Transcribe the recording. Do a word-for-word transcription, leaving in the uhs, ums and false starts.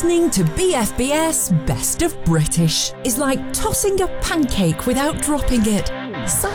Listening to B F B S Best of British is like tossing a pancake without dropping it.